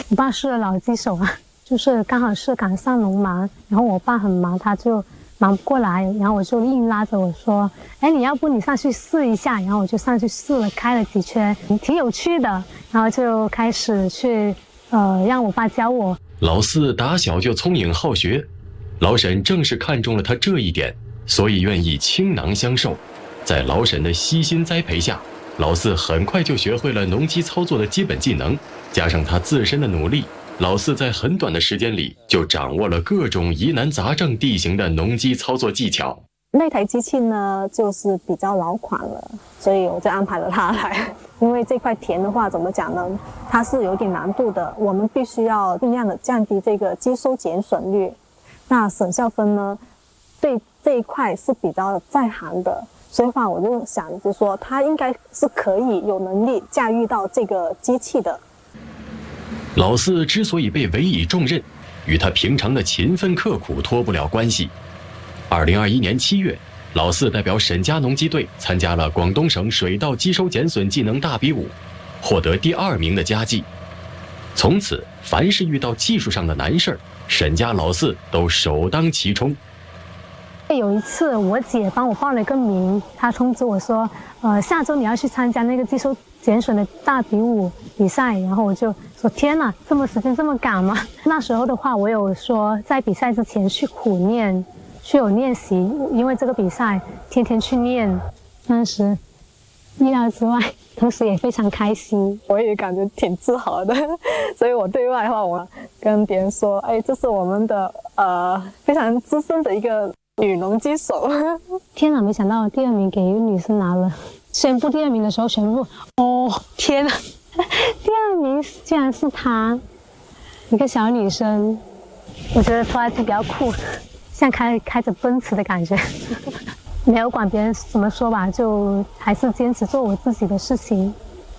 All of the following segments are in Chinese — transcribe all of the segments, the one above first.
我爸是老机手啊，就是刚好是赶上农忙，然后我爸很忙，他就忙不过来，然后我就硬拉着我说：“哎，你要不你上去试一下？”然后我就上去试了，开了几圈，挺有趣的，然后就开始去让我爸教我。 老四打小就聪颖好学，老沈正是看中了他这一点，所以愿意倾囊相授。在老沈的悉心栽培下，老四很快就学会了农机操作的基本技能，加上他自身的努力，老四在很短的时间里就掌握了各种疑难杂症地形的农机操作技巧。 那台机器呢，就是比较老款了，所以我就安排了它来。因为这块田的话，怎么讲呢？它是有点难度的，我们必须要尽量的降低这个机收减损率。那沈孝芬呢，对这一块是比较在行的。所以话，我就想着说，他应该是可以有能力驾驭到这个机器的。 老四之所以被委以重任，与他平常的勤奋刻苦脱不了关系。2021年7月，老四代表沈家农机队参加了广东省水稻机收减损技能大比武，获得第2名的佳绩。从此，凡是遇到技术上的难事儿，沈家老四都首当其冲。 有一次，我姐帮我报了一个名，她通知我说，下周你要去参加那个机收减损的大比武比赛，然后我就说天哪，这么时间这么赶吗？那时候的话，我有说在比赛之前去苦练，去有练习，因为这个比赛天天去练，当时意料之外，同时也非常开心， 我也感觉挺自豪的。所以我对外的话，我跟别人说，哎，这是我们的非常资深的一个女农机手。 天哪，没想到第2名给一个女生拿了。宣布第2名的时候，全部天哪，第2名竟然是她，一个小女生，我觉得拖拉机比较酷，像开着奔驰的感觉。没有管别人怎么说吧，就还是坚持做我自己的事情。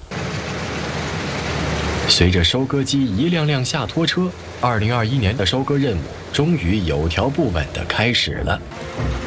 随着收割机一辆辆下拖车，2021年的收割任务终于有条不紊地开始了。